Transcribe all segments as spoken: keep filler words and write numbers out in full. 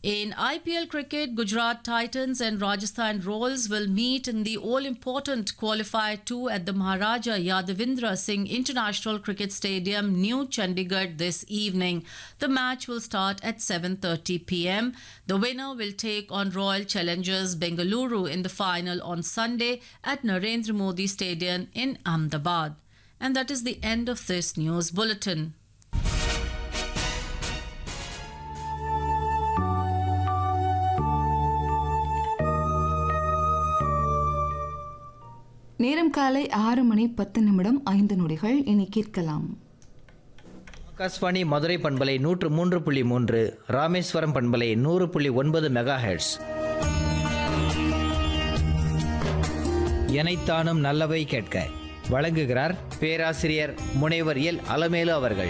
In I P L cricket, Gujarat Titans and Rajasthan Royals will meet in the all-important Qualifier two at the Maharaja Yadavindra Singh International Cricket Stadium, New Chandigarh this evening. The match will start at seven thirty p m. The winner will take on Royal Challengers Bengaluru in the final on Sunday at Narendra Modi Stadium in Ahmedabad. And that is the end of this news bulletin. நேரம் காலை ஆறு மணி பத்து நிமிடம் ஐந்து நொடிகள். இனி கேட்கலாம் ஆகாஷ்வாணி மதுரை பண்பலை நூற்று மூன்று புள்ளி மூன்று, ராமேஸ்வரம் பண்பலை நூறு புள்ளி ஒன்பது மெகா ஹெர்ட்ஸ். எனைத்தானும் நல்லவை கேட்க வழங்குகிறார் பேராசிரியர் முனைவர் எல் அலமேலு அவர்கள்.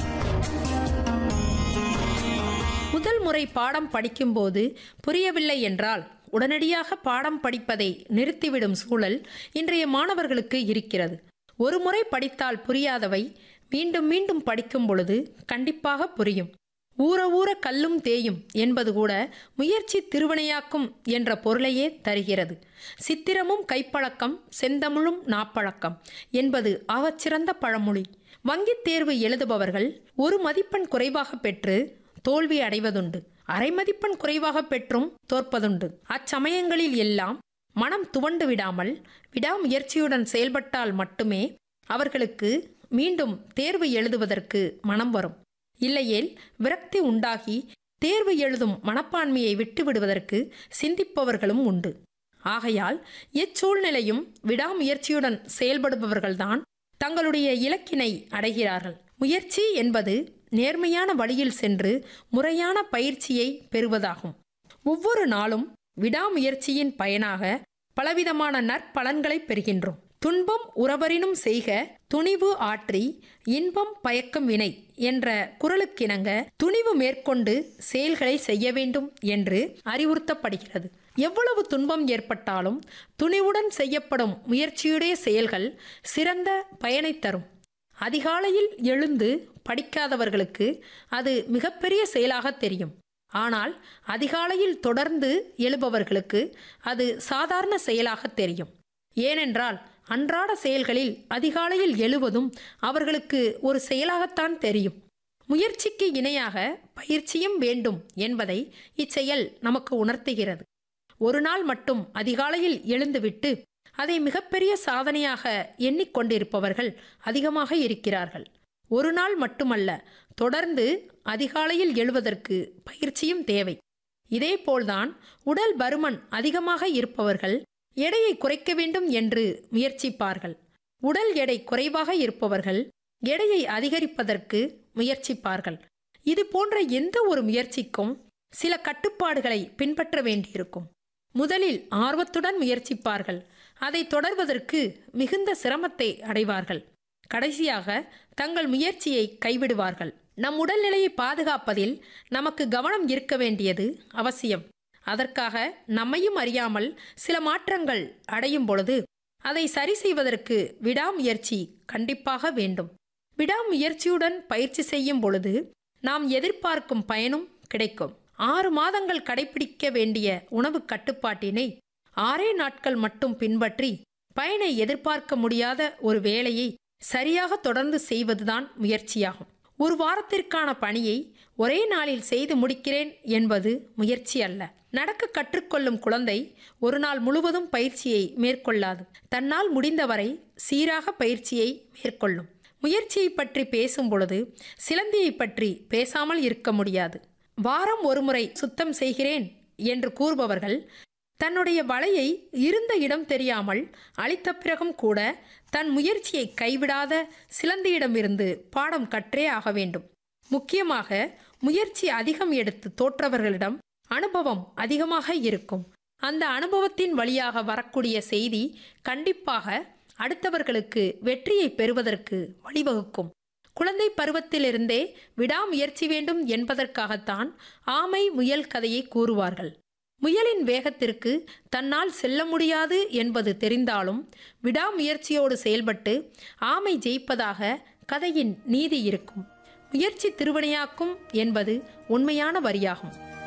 முதல் முறை பாடம் படிக்கும்போது புரியவில்லை என்றால் உடனடியாக பாடம் படிப்பதை நிறுத்திவிடும் சூழல் இன்றைய மாணவர்களுக்கு இருக்கிறது. ஒரு முறை படித்தால் புரியாதவை மீண்டும் மீண்டும் படிக்கும் பொழுது கண்டிப்பாக புரியும். ஊற ஊற கல்லும் தேயும் என்பது கூட முயற்சி திருவினையாக்கும் என்ற பொருளையே தருகிறது. சித்திரமும் கைப்பழக்கம், செந்தமிழும் நாப்பழக்கம் என்பது ஆகச்சிறந்த பழமொழி. வங்கித் தேர்வு எழுதுபவர்கள் ஒரு மதிப்பெண் குறைவாக பெற்று தோல்வி அடைவதுண்டு. அரை மதிப்பெண் குறைவாக பெற்றும் தோற்பதுண்டு. அச்சமயங்களில் எல்லாம் மனம் துவண்டு விடாமல் விடாமுயற்சியுடன் செயல்பட்டால் மட்டுமே அவர்களுக்கு மீண்டும் தேர்வு எழுதுவதற்கு மனம் வரும். இல்லையேல் விரக்தி உண்டாகி தேர்வு எழுதும் மனப்பான்மையை விட்டுவிடுவதற்கு சிந்திப்பவர்களும் உண்டு. ஆகையால் எச்சூழ்நிலையும் விடாமுயற்சியுடன் செயல்படுபவர்கள்தான் தங்களுடைய இலக்கினை அடைகிறார்கள். முயற்சி என்பது நேர்மையான வழியில் சென்று முறையான பயிற்சியை பெறுவதாகும். ஒவ்வொரு நாளும் விடாமுயற்சியின் பயனாக பலவிதமான நற்பலன்களை பெறுகின்றோம். துன்பம் உறவரினும் செய்க துணிவு ஆற்றி இன்பம் பயக்கும் வினை என்ற குறளுக்கிணங்க துணிவு மேற்கொண்டு செயல்களை செய்ய வேண்டும் என்று அறிவுறுத்தப்படுகிறது. எவ்வளவு துன்பம் ஏற்பட்டாலும் துணிவுடன் செய்யப்படும் முயற்சியுடைய செயல்கள் சிறந்த பயனை தரும். அதிகாலையில் எழுந்து படிக்காதவர்களுக்கு அது மிகப்பெரிய செயலாக தெரியும். ஆனால் அதிகாலையில் தொடர்ந்து எழுபவர்களுக்கு அது சாதாரண செயலாக தெரியும். ஏனென்றால் அன்றாட செயல்களில் அதிகாலையில் எழுவதும் அவர்களுக்கு ஒரு செயலாகத்தான் தெரியும். முயற்சிக்கு இணையாக பயிற்சியும் வேண்டும் என்பதை இச்செயல் நமக்கு உணர்த்துகிறது. ஒரு நாள் மட்டும் அதிகாலையில் எழுந்துவிட்டு அதை மிகப்பெரிய சாதனையாக எண்ணிக்கொண்டிருப்பவர்கள் அதிகமாக இருக்கிறார்கள். ஒரு நாள் மட்டுமல்ல, தொடர்ந்து அதிகாலையில் எழுவதற்கு பயிற்சியும் தேவை. இதேபோல்தான் உடல் பருமன் அதிகமாக இருப்பவர்கள் எடையை குறைக்க வேண்டும் என்று முயற்சிப்பார்கள். உடல் எடை குறைவாக இருப்பவர்கள் எடையை அதிகரிப்பதற்கு முயற்சிப்பார்கள். இது போன்ற எந்த ஒரு முயற்சிக்கும் சில கட்டுப்பாடுகளை பின்பற்ற வேண்டியிருக்கும். முதலில் ஆர்வத்துடன் முயற்சிப்பார்கள். அதை தொடர்வதற்கு மிகுந்த சிரமத்தை அடைவார்கள். கடைசியாக தங்கள் முயற்சியை கைவிடுவார்கள். நம் உடல்நிலையை பாதுகாப்பதில் நமக்கு கவனம் இருக்க வேண்டியது அவசியம். அதற்காக நம்மையும் அறியாமல் சில மாற்றங்கள் அடையும் பொழுது அதை சரி செய்வதற்கு விடாமுயற்சி கண்டிப்பாக வேண்டும். விடாமுயற்சியுடன் பயிற்சி செய்யும் பொழுது நாம் எதிர்பார்க்கும் பயனும் கிடைக்கும். ஆறு மாதங்கள் கடைபிடிக்க வேண்டிய உணவு கட்டுப்பாட்டினை ஆறே நாட்கள் மட்டும் பின்பற்றி பயனை எதிர்பார்க்க முடியாத ஒரு வேலையை சரியாக தொடர்ந்து செய்வதுதான் முயற்சியாகும். ஒரு வாரத்திற்கான பணியை ஒரே நாளில் செய்து முடிக்கிறேன் என்பது முயற்சி அல்ல. நடக்க கற்றுக்கொள்ளும் குழந்தை ஒரு நாள் முழுவதும் பயிற்சியை மேற்கொள்ளாது. தன்னால் முடிந்தவரை சீராக பயிற்சியை மேற்கொள்ளும். முயற்சியை பற்றி பேசும் பொழுது சிலந்தியை பற்றி பேசாமல் இருக்க முடியாது. வாரம் ஒருமுறை சுத்தம் செய்கிறேன் என்று கூறுபவர்கள் தன்னுடைய வலையை இருந்த இடம் தெரியாமல் அளித்த பிறகும் கூட தன் முயற்சியை கைவிடாத சிலந்தியிடமிருந்து பாடம் கற்றே ஆக வேண்டும். முக்கியமாக முயற்சி அதிகம் எடுத்து தோற்றவர்களிடம் அனுபவம் அதிகமாக இருக்கும். அந்த அனுபவத்தின் வழியாக வரக்கூடிய செய்தி கண்டிப்பாக அடுத்தவர்களுக்கு வெற்றியை பெறுவதற்கு வழிவகுக்கும். குழந்தை பருவத்திலிருந்தே விடாமுயற்சி வேண்டும் என்பதற்காகத்தான் ஆமை முயல் கதையை கூறுவார்கள். முயலின் வேகத்திற்கு தன்னால் செல்ல முடியாது என்பது தெரிந்தாலும் விடாமுயற்சியோடு செயல்பட்டு ஆமை ஜெயிப்பதாக கதையின் நீதி இருக்கும். முயற்சி திருவினையாக்கும் என்பது உண்மையான வரியாகும்.